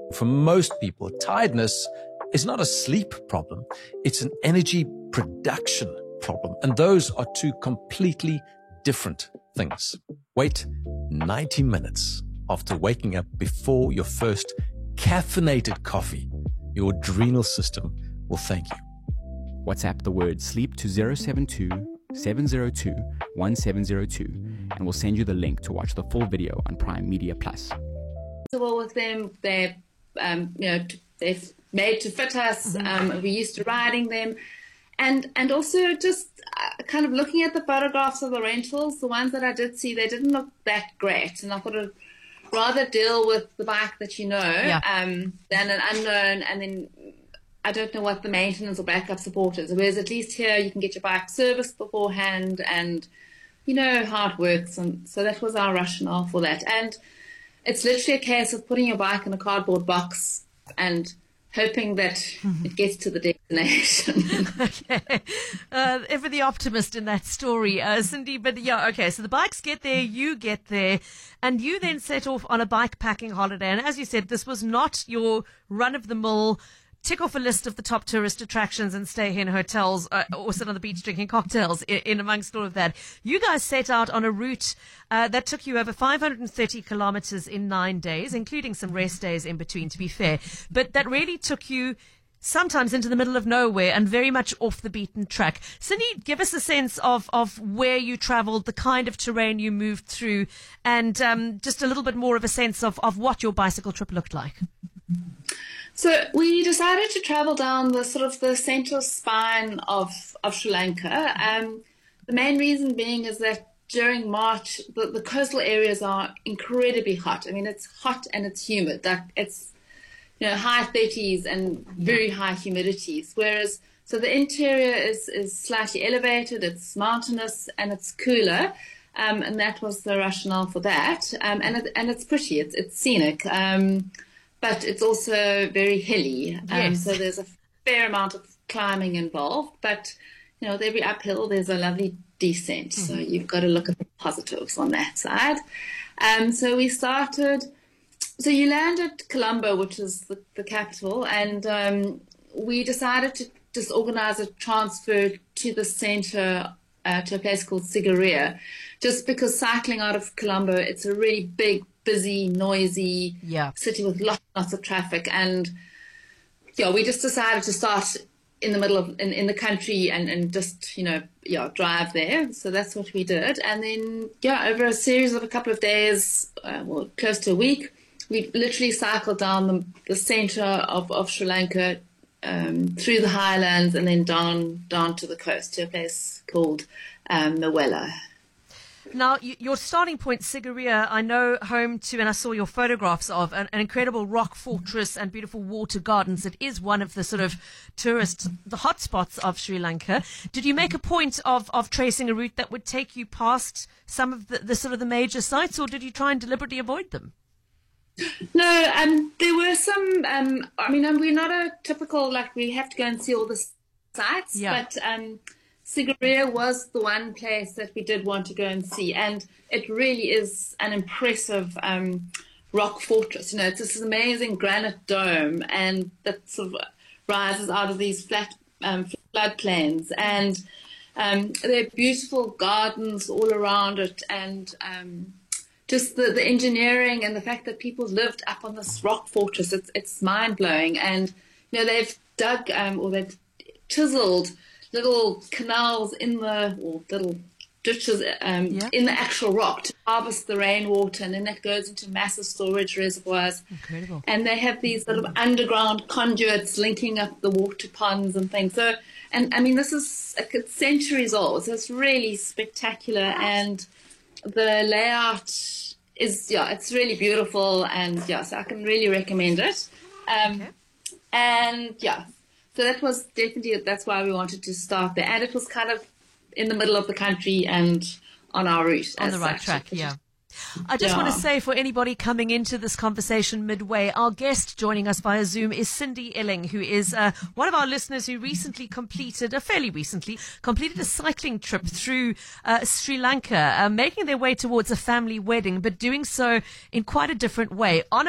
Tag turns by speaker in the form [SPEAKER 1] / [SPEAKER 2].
[SPEAKER 1] For most people, tiredness is not a sleep problem. It's an energy production problem. And those are two completely different things. Wait 90 minutes after waking up before your first caffeinated coffee. Your adrenal system will thank you.
[SPEAKER 2] WhatsApp the word sleep to 072 702 1702 and we'll send you the link to watch the full video on Prime Media Plus.
[SPEAKER 3] Well, with them, they're made to fit us. We're used to riding them. And also just kind of looking at the photographs of the rentals, the ones that I did see, they didn't look that great. And I thought I'd rather deal with the bike that you know than an unknown, and then I don't know what the maintenance or backup support is. Whereas at least here you can get your bike serviced beforehand and you know how it works. And so that was our rationale for that. And it's literally a case of putting your bike in a cardboard box and hoping that it gets to the destination.
[SPEAKER 4] Okay. Ever the optimist in that story, Cindy. But yeah, okay, so the bikes get there, you get there, and you then set off on a bike packing holiday. And as you said, this was not your run-of-the-mill tick off a list of the top tourist attractions and stay here in hotels or sit on the beach drinking cocktails in amongst all of that. You guys set out on a route that took you over 530 kilometers in 9 days, including some rest days in between, to be fair. But that really took you sometimes into the middle of nowhere and very much off the beaten track. Cindy, give us a sense of where you traveled, the kind of terrain you moved through, and just a little bit more of a sense of what your bicycle trip looked like.
[SPEAKER 3] So we decided to travel down the sort of the central spine of Sri Lanka. The main reason being is that during March, the coastal areas are incredibly hot. I mean, it's hot and it's humid. Like it's, high 30s and very high humidities. Whereas, so the interior is slightly elevated, it's mountainous and it's cooler. And that was the rationale for that. And it's pretty, it's scenic. But it's also very hilly.
[SPEAKER 4] Yes.
[SPEAKER 3] So there's a fair amount of climbing involved. But, with every uphill, there's a lovely descent. So you've got to look at the positives on that side. So we started, so you land at Colombo, which is the capital. And we decided to just organize a transfer to the center, to a place called Sigiriya. Just because cycling out of Colombo, it's a really big, busy, noisy city with lots of traffic. And we just decided to start in the middle of in the country and just drive there. So that's what we did. And then over a series of a couple of days, close to a week, we literally cycled down the center of Sri Lanka, through the highlands and then down to the coast to a place called Mawela.
[SPEAKER 4] Now, your starting point, Sigiriya, I know home to, and I saw your photographs of, an incredible rock fortress and beautiful water gardens. It is one of the sort of the hotspots of Sri Lanka. Did you make a point of tracing a route that would take you past some of the sort of the major sites, or did you try and deliberately avoid them?
[SPEAKER 3] No, there were some, we're not a typical, we have to go and see all the sites, but Sigiriya was the one place that we did want to go and see, and it really is an impressive rock fortress. It's this amazing granite dome, and that sort of rises out of these flat floodplains, and there are beautiful gardens all around it, and just the engineering and the fact that people lived up on this rock fortress, it's mind-blowing. And they've dug or they've chiseled little canals little ditches in the actual rock to harvest the rainwater, and then that goes into massive storage reservoirs.
[SPEAKER 4] Incredible.
[SPEAKER 3] And they have these sort of underground conduits linking up the water ponds and things. So, and I mean, this is centuries old, so it's really spectacular, and the layout is, it's really beautiful, and so I can really recommend it. And so that was definitely, that's why we wanted to start there. And it was kind of in the middle of the country and on our route.
[SPEAKER 4] On the right track, I just want to say, for anybody coming into this conversation midway, our guest joining us via Zoom is Cindy Elling, who is one of our listeners who fairly recently completed a cycling trip through Sri Lanka, making their way towards a family wedding, but doing so in quite a different way, on